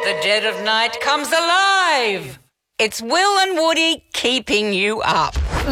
the dead of night comes alive. It's Will and Woody keeping you up.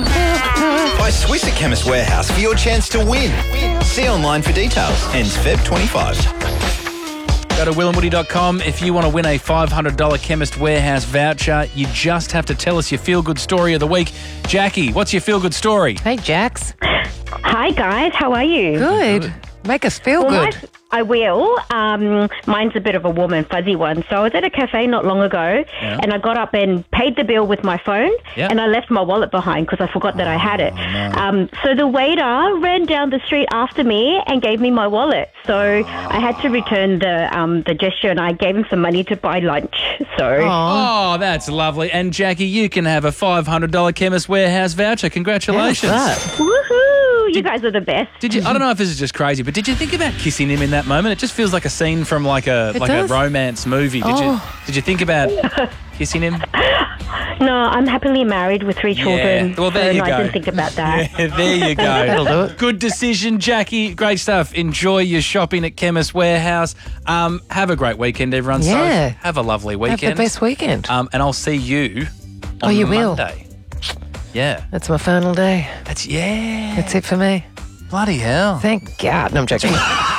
By Swiss at Chemist Warehouse for your chance to win. See online for details. Ends Feb 25. Go to willandwoody.com if you want to win a $500 Chemist Warehouse voucher. You just have to tell us your feel-good story of the week. Jackie, what's your feel-good story? Hey, Jax. Hi, guys. How are you? Good. Make us feel good. I will. Mine's a bit of a warm and fuzzy one. So I was at a cafe not long ago, and I got up and paid the bill with my phone, and I left my wallet behind because I forgot that I had it. No. So the waiter ran down the street after me and gave me my wallet. So I had to return the gesture, and I gave him some money to buy lunch. So Oh, that's lovely. And Jackie, you can have a $500 Chemist Warehouse voucher. Congratulations. woohoo! You guys are the best. Did you? I don't know if this is just crazy, but did you think about kissing him in that moment? It just feels like a scene from like a does. romance movie. Did you think about kissing him? No, I'm happily married with 3 children. Well, there you I go. didn't think about that. Yeah, there you go. That'll do it. Good decision, Jackie. Great stuff. Enjoy your shopping at Chemist Warehouse. Have a great weekend, everyone. Yeah. So have a lovely Have weekend. the best weekend. And I'll see you on you will. Monday. Yeah. That's my final day. That's That's it for me. bloody hell. Thank God. No, I'm joking.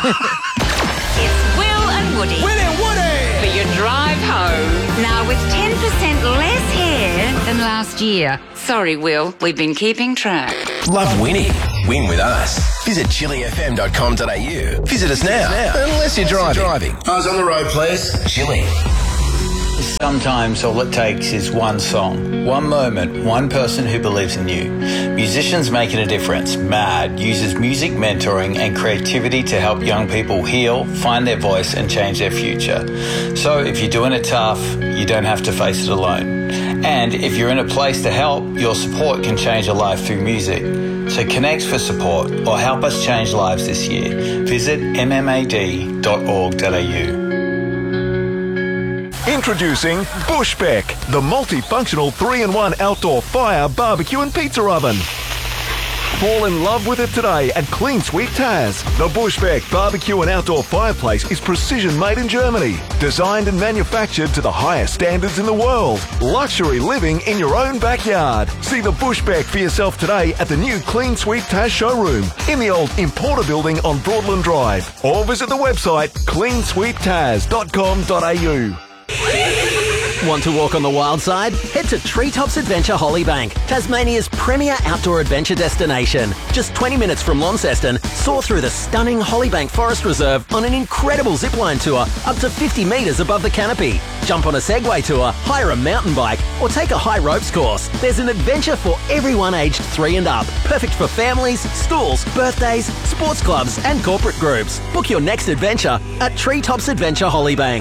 It's Will and Woody. For your drive home. Now with 10% less hair than last year. Sorry, Will. We've been keeping track. Love winning? Win with us. Visit chillyfm.com.au. Visit us now. Unless you're driving. Eyes on the road, please. Chilly. Sometimes all it takes is one song, one moment, one person who believes in you. Musicians Making a Difference, MAD, uses music mentoring and creativity to help young people heal, find their voice and change their future. So if you're doing it tough, you don't have to face it alone. And if you're in a place to help, your support can change a life through music. So connect for support or help us change lives this year. Visit mmad.org.au. Introducing Bushbeck, the multifunctional 3-in-1 outdoor fire, barbecue and pizza oven. Fall in love with it today at Clean Sweep Taz. The Bushbeck barbecue and outdoor fireplace is precision made in Germany, designed and manufactured to the highest standards in the world. Luxury living in your own backyard. See the Bushbeck for yourself today at the new Clean Sweep Taz showroom in the old Importer building on Broadland Drive, or visit the website cleansweeptaz.com.au. Want to walk on the wild side? Head to Treetops Adventure Hollybank, Tasmania's premier outdoor adventure destination. Just 20 minutes from Launceston, soar through the stunning Hollybank Forest Reserve on an incredible zipline tour up to 50 metres above the canopy. Jump on a Segway tour, hire a mountain bike, or take a high ropes course. There's an adventure for everyone aged 3 and up. Perfect for families, schools, birthdays, sports clubs, and corporate groups. Book your next adventure at Treetops Adventure Hollybank.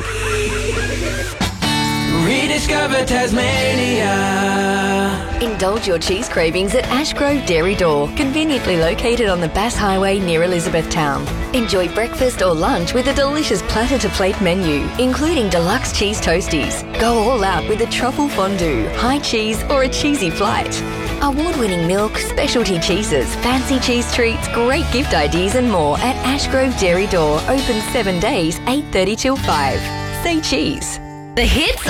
Rediscover Tasmania. Indulge your cheese cravings at Ashgrove Dairy Door, conveniently located on the Bass Highway near Elizabethtown. Enjoy breakfast or lunch with a delicious platter-to-plate menu, including deluxe cheese toasties. Go all out with a truffle fondue, high cheese or a cheesy flight. Award-winning milk, specialty cheeses, fancy cheese treats, great gift ideas and more at Ashgrove Dairy Door. Open 7 days, 8:30 till 5. Say cheese. The hits